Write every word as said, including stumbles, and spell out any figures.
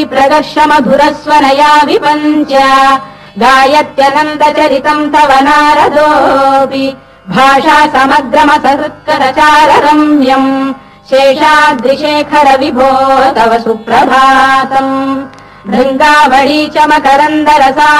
प्रदर्श मधुरस्वनया विपञ्च गायत्यनन्दचरितम् तव नारदोऽपि भाषा समग्रमसहृत्करचार रम्यम् शेषाद्रिशेखर विभो तव सुप्रभातम् भृङ्गावळी च मकरन्दरसा